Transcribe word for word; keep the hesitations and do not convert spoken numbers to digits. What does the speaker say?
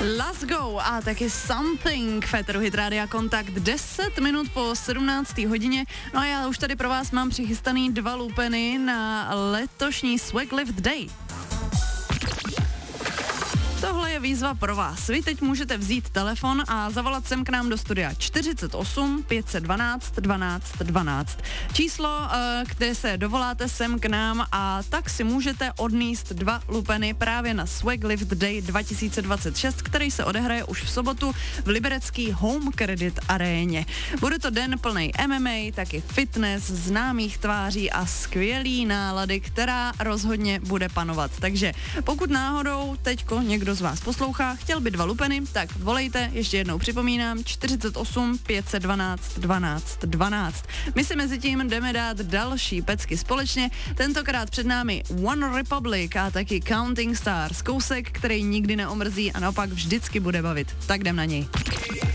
Let's go a taky Something, Féteru Hit Rádia Kontakt, deset minut po sedmnácté hodině. No a já už tady pro vás mám přichystaný dva lupeny na letošní Swag Lift Day. Tohle je výzva pro vás. Vy teď můžete vzít telefon a zavolat sem k nám do studia čtyřicet osm pět set dvanáct dvanáct dvanáct. Číslo, kde se dovoláte sem k nám a tak si můžete odníst dva lupeny právě na Swag Lift Day dva tisíce dvacet šest, který se odehraje už v sobotu v liberecký Home Credit aréně. Bude to den plný M M A, taky fitness, známých tváří a skvělý nálady, která rozhodně bude panovat. Takže pokud náhodou teďko někdo z vás poslouchá, chtěl by dva lupeny, tak volejte, ještě jednou připomínám, čtyřicet osm pět set dvanáct dvanáct dvanáct. My si mezi tím jdeme dát další pecky společně, tentokrát před námi One Republic a taky Counting Stars, kousek, který nikdy neomrzí a naopak vždycky bude bavit. Tak jdem na něj.